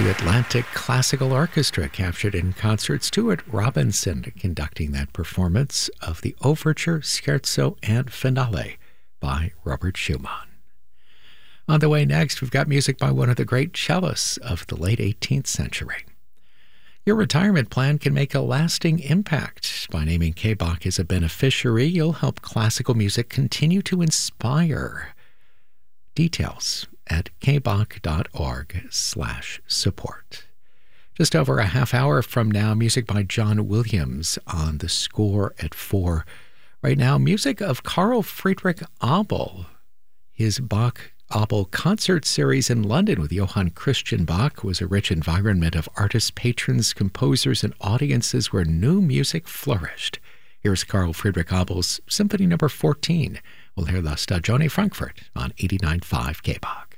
The Atlantic Classical Orchestra captured in concert Stuart Robinson conducting that performance of the Overture, Scherzo, and Finale by Robert Schumann. On the way next, we've got music by one of the great cellists of the late 18th century. Your retirement plan can make a lasting impact. By naming K-Bach as a beneficiary, you'll help classical music continue to inspire. Details at kbach.org/support. Just over a half hour from now, music by John Williams on the score at 4. Right now, music of Carl Friedrich Abel. His Bach-Abel concert series in London with Johann Christian Bach was a rich environment of artists, patrons, composers, and audiences where new music flourished. Here's Carl Friedrich Abel's Symphony No. 14. We'll hear La Stagione Frankfurt on 89.5 K-Bach.